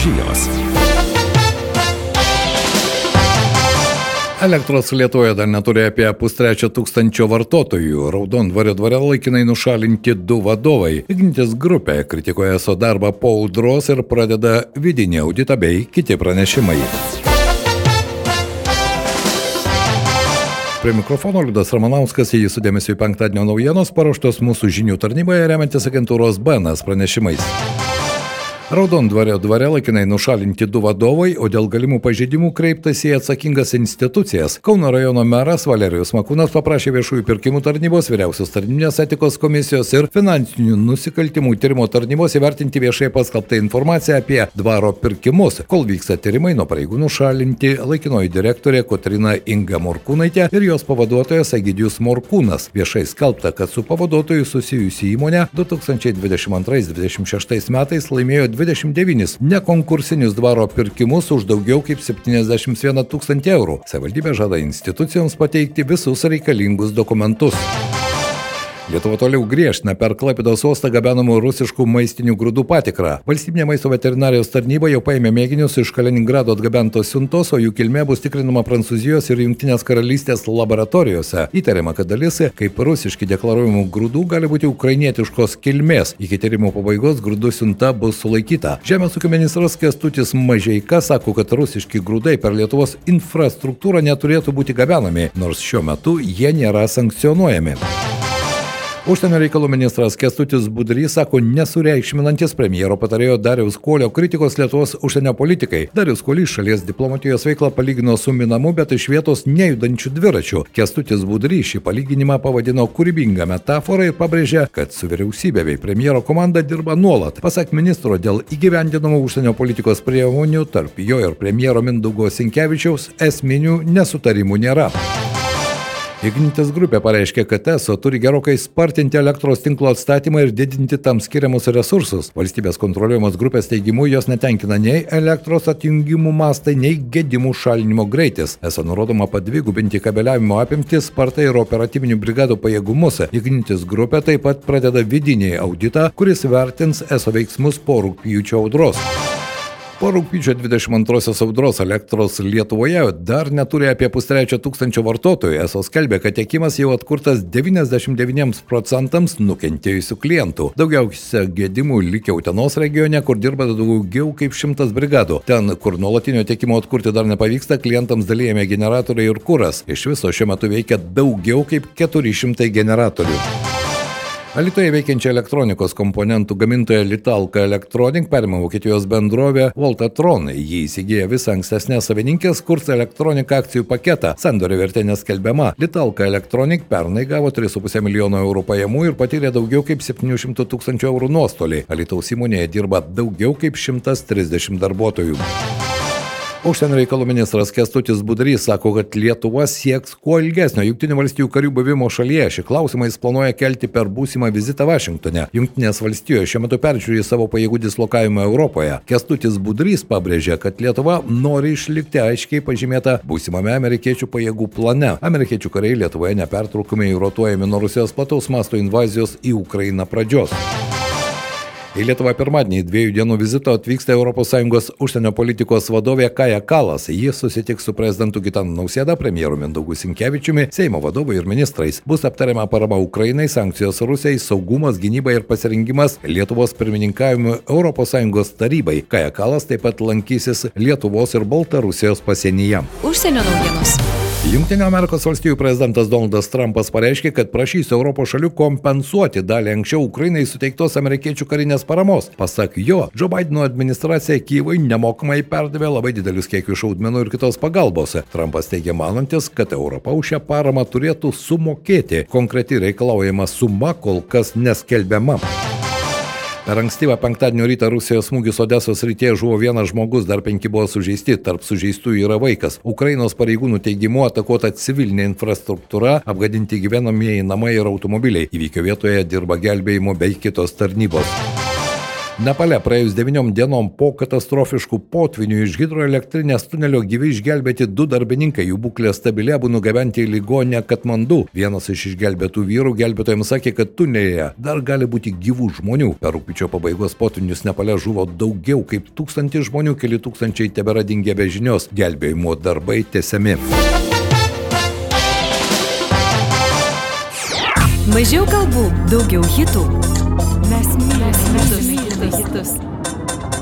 žinios. Elektros Lietuvoje dar neturi apie 5,3 vartotojų. Raudondvario dvare laikinai nušalinti 2 vadovai. Ignitis grupė kritikuoja ESO darbą po audros ir pradeda vidinį auditą bei kiti pranešimai. Prie mikrofono Liudas Ramanauskas, į jūsų dėmesį penktadienio naujienos paruoštos mūsų žinių tarnyboje remiantis agentūros BNS pranešimais. Raudondvario dvare laikinai nušalinti 2 vadovai, o dėl galimų pažeidimų kreiptasi į atsakingas institucijas. Kauno rajono meras Valerijus Makūnas paprašė viešųjų pirkimų tarnybos, vyriausios tarnybinės etikos komisijos ir finansinių nusikaltimų tyrimo tarnybos įvertinti viešai paskelbtą informaciją apie dvaro pirkimus. Kol vyksta tyrimai, nuo pareigų nušalinti laikinoji direktorė Kotryna Inga Morkūnaitė ir jos pavaduotojas Egidijus Morkūnas. Viešai skelbta, kad su pavaduotoju susijusi įmonė 2022-2026 metais laimėjo 29 nekonkursinius dvaro pirkimus už daugiau kaip 71 000 eurų. Savivaldybė žada institucijoms pateikti visus reikalingus dokumentus. Lietuva toliau griežtina per Klaipėdos uostą gabenamų rusiškų maistinių grūdų patikrą. Valstybinė maisto veterinarijos tarnyba jau paėmė mėginius iš Kaliningrado atgabentos siuntos, o jų kilmė bus tikrinama Prancūzijos ir Jungtinės karalystės laboratorijose. Įtariama, kad dalis kaip rusiški deklaruojamų grūdų gali būti ukrainietiškos kilmės. Iki tyrimo pabaigos grūdų siunta bus sulaikyta. Žemės ūkio ministras Kęstutis Mažeika sako, kad rusiški grūdai per Lietuvos infrastruktūrą neturėtų būti gabenami, nors šiuo metu jie nėra sankcionuojami. Užsienio reikalų ministras Kęstutis Budrys sako nesureikšminantis premjero patarėjo Dariaus Kuolio kritikos Lietuvos užsienio politikai. Darius Kuolys šalies diplomatijos veiklą palygino su minamu, bet iš vietos nejudančių dviračių. Kęstutis Budrys šį palyginimą pavadino kūrybingą metaforą ir pabrėžė, kad su vyriausybė bei premjero komanda dirba nuolat. Pasak ministro, dėl įgyvendinamų užsienio politikos priemonių tarp jo ir premjero Mindaugo Sinkevičiaus esminių nesutarimų nėra. Ignitis grupė pareiškė, kad ESO turi gerokai spartinti elektros tinklo atstatymą ir didinti tam skiriamus resursus. Valstybės kontroliuojamos grupės teigimu jos netenkina nei elektros atjungimų mastai, nei gedimų šalinimo greitis. ESO nurodoma padvigubinti kabeliavimo apimtis, spartą ir operatyvinių brigadų pajėgumus. Ignitis grupė taip pat pradeda vidinį auditą, kuris vertins ESO veiksmus po rugpjūčio audros. Po rugpjūčio 22 audros elektros Lietuvoje dar neturi apie 5,3 vartotojų. ESO skelbė, kad tiekimas jau atkurtas 99% nukentėjusių klientų. Daugiausia gedimų likę Utenos regione, kur dirba daugiau kaip 100 brigadų. Ten, kur nuolatinio tiekimo atkurti dar nepavyksta, klientams dalijami generatoriai ir kuras. Iš viso šiuo metu veikia daugiau kaip 400 generatorių. Alytuje veikiančia elektronikos komponentų gamintoja Litalka Electronic perima Vokietijos bendrovė Voltatron. Jį įsigijo visą ankstesnės savininkės Kurs Electronic akcijų paketą. Sandorio vertė neskelbiama. Litalka Electronic pernai gavo 3,5 milijono eurų pajamų ir patyrė daugiau kaip 700 000 eurų nuostolį. Alytaus įmonėje dirba daugiau kaip 130 darbuotojų. Užsienio reikalų ministras Kęstutis Budrys sako, kad Lietuva sieks kuo ilgesnio Jungtinių valstijų karių buvimo šalyje. Šį klausimą jis planuoja kelti per būsimą vizitą Vašingtone. Jungtinės valstijos šiuo metu peržiūri savo pajėgų dislokavimą Europoje. Kęstutis Budrys pabrėžė, kad Lietuva nori išlikti aiškiai pažymėta būsimame amerikiečių pajėgų plane. Amerikiečių kariai Lietuvoje nepertraukiamai rotuojami nuo Rusijos plataus masto invazijos į Ukrainą pradžios. Į Lietuvą pirmadienį 2 dienų vizito atvyksta ES užsienio politikos vadovė Kaja Kallas. Ji susitiks su prezidentu Gitanu Nausėda, premjeru Mindaugu Sinkevičiumi, Seimo vadovu ir ministrais. Bus aptariama parama Ukrainai, sankcijos Rusijai, saugumas, gynyba ir pasirengimas Lietuvos pirmininkavimui ES tarybai. Kaja Kallas taip pat lankysis Lietuvos ir Baltarusijos pasienyje. Užsienio naujienos. Jungtinių Amerikos valstijų prezidentas Donaldas Trumpas pareiškė, kad prašys Europos šalių kompensuoti dalį anksčiau Ukrainai suteiktos amerikiečių karinės paramos. Pasak jo, Joe Bideno administracija Kyjivui nemokamai perdavė labai didelius kiekius šaudmenų ir kitos pagalbos. Trumpas teigia manantis, kad Europa už šią paramą turėtų sumokėti. Konkreti reikalaujama suma kol kas neskelbiama. Per ankstyvą penktadienio rytą Rusijos smūgis Odesos srityje žuvo 1 žmogus, dar 5 buvo sužeisti, tarp sužeistųjų yra vaikas. Ukrainos pareigūnų teigimu atakuota civilinė infrastruktūra, apgadinti gyvenamieji namai ir automobiliai. Įvykio vietoje dirba gelbėjimo bei kitos tarnybos. Nepale praėjus 9 dienom po katastrofiškų potvinių iš hidroelektrinės tunelio gyvi išgelbėti 2 darbininkai, jų būklė stabili, abu nugabenti į ligoninę Katmandu. Vienas iš išgelbėtų vyrų gelbėtojams sakė, kad tunelėje dar gali būti gyvų žmonių. Per rugpjūčio pabaigos potvinius Nepale žuvo daugiau kaip 1000 žmonių, keli tūkstančiai tebėra dingę be žinios. Gelbėjimo darbai tęsiami. Mažiau kalbų, daugiau hitų. Mes mylime hitus.